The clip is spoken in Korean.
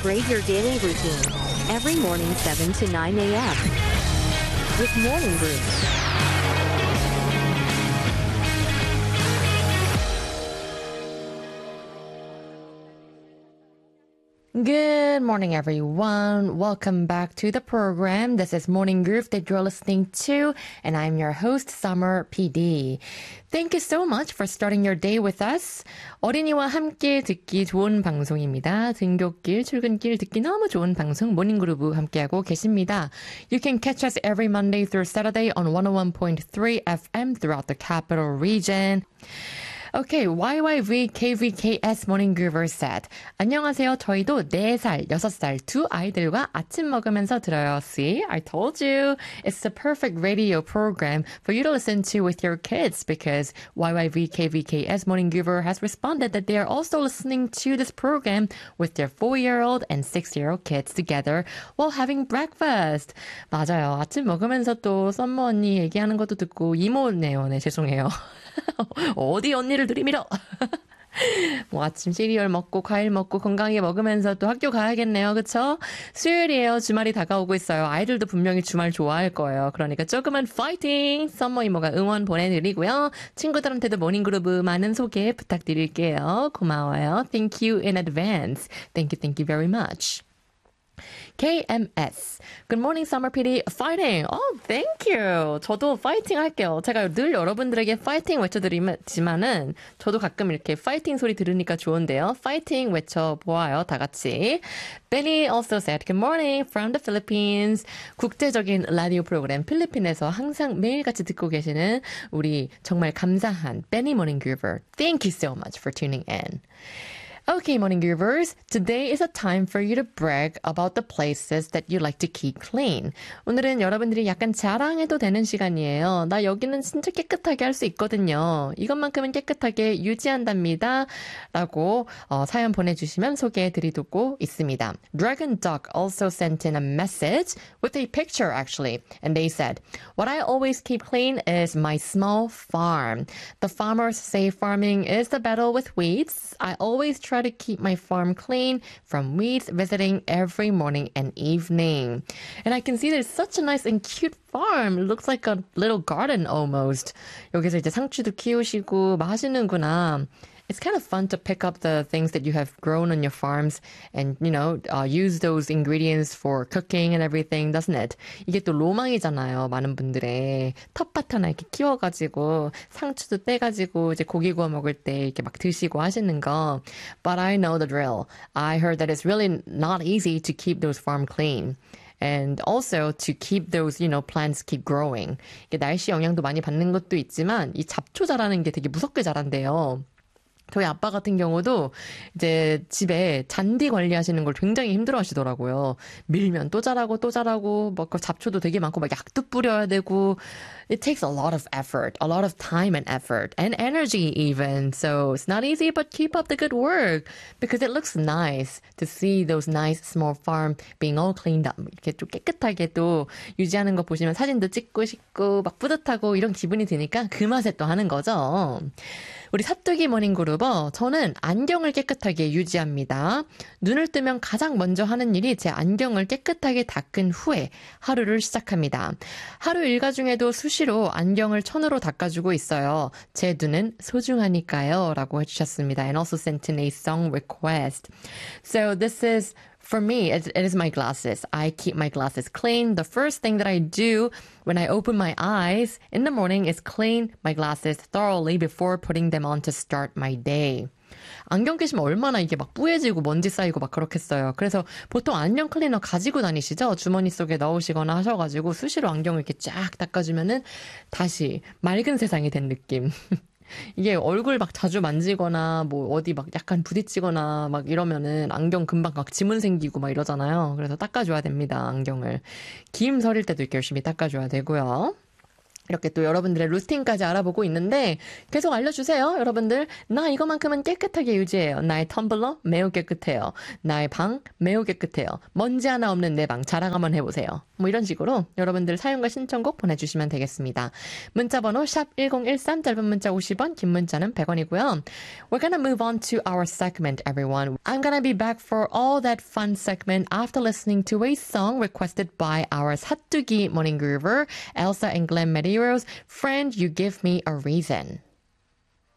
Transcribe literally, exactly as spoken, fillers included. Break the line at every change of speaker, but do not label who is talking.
upgrade your daily routine. Every morning seven to nine a.m. with Morning Groove.
Good morning, everyone. Welcome back to the program. This is Morning Groove that you're listening to, and I'm your host, Summer 피디. Thank you so much for starting your day with us. 어린이와 함께 듣기 좋은 방송입니다. 등굣길, 출근길 듣기 너무 좋은 방송 모닝 그루브 함께하고 계십니다. You can catch us every Monday through Saturday on one oh one point three F M throughout the capital region. Okay, 와이와이브이 케이브이케이에스 Morning Groover said, 안녕하세요. 저희도 네 살, 여섯 살 두 아이들과 아침 먹으면서 들어요. See, I told you. It's the perfect radio program for you to listen to with your kids because 와이와이브이 케이브이케이에스 Morning Groover has responded that they are also listening to this program with their four-year-old and six-year-old kids together while having breakfast. 맞아요. 아침 먹으면서 또 썸머 언니 얘기하는 것도 듣고 이모네요. 네, 죄송해요. 어디 언니를 들이밀어. 뭐 아침 시리얼 먹고 과일 먹고 건강하게 먹으면서 또 학교 가야겠네요. 그쵸? 수요일이에요. 주말이 다가오고 있어요. 아이들도 분명히 주말 좋아할 거예요. 그러니까 조금은 파이팅! 썸머 이모가 응원 보내드리고요. 친구들한테도 모닝그루브 많은 소개 부탁드릴게요. 고마워요. Thank you in advance. Thank you, thank you very much. 케이엠에스. Good morning, Summer 피디. Fighting. Oh, thank you. 저도 파이팅 할게요. 제가 늘 여러분들에게 파이팅 외쳐드리지만은 저도 가끔 이렇게 파이팅 소리 들으니까 좋은데요. 파이팅 외쳐보아요. 다 같이. Benny also said, Good morning from the Philippines. 국제적인 라디오 프로그램 필리핀에서 항상 매일같이 듣고 계시는 우리 정말 감사한 Benny Morning Groover. Thank you so much for tuning in. Okay, Morning Groovers, today is a time for you to brag about the places that you like to keep clean. 오늘은 여러분들이 약간 자랑해도 되는 시간이에요. 나 여기는 진짜 깨끗하게 할 수 있거든요. 이것만큼은 깨끗하게 유지한답니다. 라고 어, 사연 보내주시면 소개해드리고 있습니다. Dragon Duck also sent in a message with a picture actually. And they said, What I always keep clean is my small farm. The farmers say farming is the battle with weeds. I always try to keep my farm clean from weeds visiting every morning and evening. And I can see there's such a nice and cute farm. It looks like a little garden almost. 여기서 이제 상추도 키우시고 막 하시는구나. It's kind of fun to pick up the things that you have grown on your farms and, you know, uh, use those ingredients for cooking and everything, doesn't it? 이게 또 로망이잖아요. 많은 분들의 텃밭 하나 이렇게 키워가지고 상추도 떼가지고 이제 고기 구워 먹을 때 이렇게 막 드시고 하시는 거. But I know the drill. I heard that it's really not easy to keep those farm clean. And also to keep those, you know, plants keep growing. 이게 날씨 영향도 많이 받는 것도 있지만 이 잡초 자라는 게 되게 무섭게 자란대요. 저희 아빠 같은 경우도 이제 집에 잔디 관리하시는 걸 굉장히 힘들어 하시더라고요. 밀면 또 자라고 또 자라고 막 잡초도 되게 많고 막 약도 뿌려야 되고 It takes a lot of effort, a lot of time and effort and energy even. So it's not easy, but keep up the good work because it looks nice to see those nice small farm being all cleaned up. 이렇게 좀 깨끗하게 또 유지하는 거 보시면 사진도 찍고 싶고 막 뿌듯하고 이런 기분이 드니까 그 맛에 또 하는 거죠. 우리 사뚜기 모닝그루버, 저는 안경을 깨끗하게 유지합니다. 눈을 뜨면 가장 먼저 하는 일이 제 안경을 깨끗하게 닦은 후에 하루를 시작합니다. 하루 일과 중에도 수시로 안경을 천으로 닦아주고 있어요. 제 눈은 소중하니까요. 라고 해주셨습니다. And also sent in a song request. So this is... For me, it, it is my glasses. I keep my glasses clean. The first thing that I do when I open my eyes in the morning is clean my glasses thoroughly before putting them on to start my day. 안경 끼시면 얼마나 이게 막 뿌얘지고 먼지 쌓이고 막 그렇겠어요. 그래서 보통 안경 클리너 가지고 다니시죠? 주머니 속에 넣으시거나 하셔가지고 수시로 안경을 이렇게 쫙 닦아주면은 다시 맑은 세상이 된 느낌. 이게 얼굴 막 자주 만지거나 뭐 어디 막 약간 부딪히거나 막 이러면은 안경 금방 막 지문 생기고 막 이러잖아요. 그래서 닦아줘야 됩니다, 안경을. 김 서릴 때도 이렇게 열심히 닦아줘야 되고요. 이렇게 또 여러분들의 루틴까지 알아보고 있는데 계속 알려주세요. 여러분들 나 이거만큼은 깨끗하게 유지해요. 나의 텀블러 매우 깨끗해요. 나의 방 매우 깨끗해요. 먼지 하나 없는 내 방 자랑 한번 해보세요. 뭐 이런 식으로 여러분들 사연과 신청곡 보내주시면 되겠습니다. 문자번호 샵 일공일삼 짧은 문자 오십 원 긴 문자는 백 원이고요. We're gonna move on to our segment, everyone. I'm gonna be back for all that fun segment after listening to a song requested by our 사뚜기 morning groover, Elsa and Glenn Medeiros, Friend, You Give Me a Reason.